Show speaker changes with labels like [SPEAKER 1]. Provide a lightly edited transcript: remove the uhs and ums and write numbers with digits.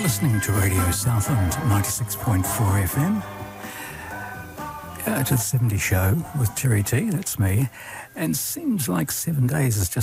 [SPEAKER 1] listening to Radio Southland 96.4 FM. To the 70 show with Terry T, that's me. And seems like 7 days has just